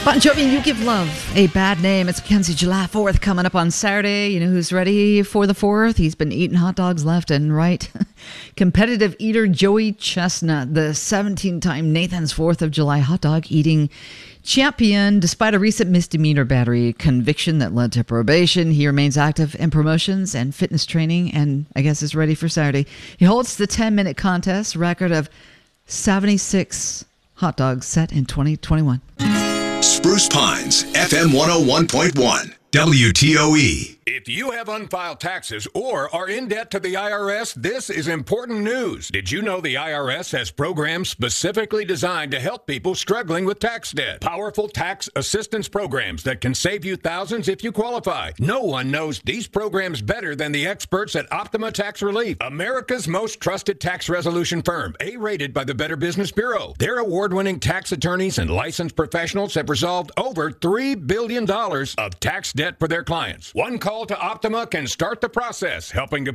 Bon Jovi, You Give Love a Bad Name. It's Mackenzie, July 4th coming up on Saturday. You know who's ready for the 4th? He's been eating hot dogs left and right. Competitive eater Joey Chestnut, the 17-time Nathan's 4th of July hot dog eating champion. Despite a recent misdemeanor battery conviction that led to probation, he remains active in promotions and fitness training, and I guess is ready for Saturday. He holds the 10-minute contest record of 76 hot dogs set in 2021. Spruce Pines, FM 101.1, WTOE. If you have unfiled taxes or are in debt to the IRS, this is important news. Did you know the IRS has programs specifically designed to help people struggling with tax debt? Powerful tax assistance programs that can save you thousands if you qualify. No one knows these programs better than the experts at Optima Tax Relief, America's most trusted tax resolution firm, A-rated by the Better Business Bureau. Their award-winning tax attorneys and licensed professionals have resolved over $3 billion of tax debt for their clients. One call to Optima can start the process, helping to